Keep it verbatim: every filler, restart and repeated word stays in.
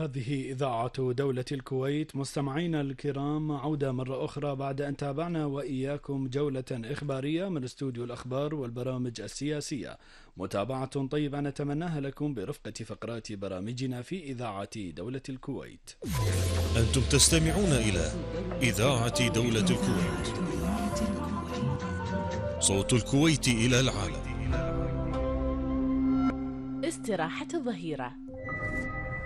هذه إذاعة دولة الكويت. مستمعينا الكرام، عودة مرة أخرى بعد أن تابعنا وإياكم جولة إخبارية من استوديو الأخبار والبرامج السياسية. متابعة طيبة نتمناها لكم برفقة فقرات برامجنا في إذاعة دولة الكويت. أنتم تستمعون إلى إذاعة دولة الكويت، صوت الكويت إلى العالم. استراحة الظهيرة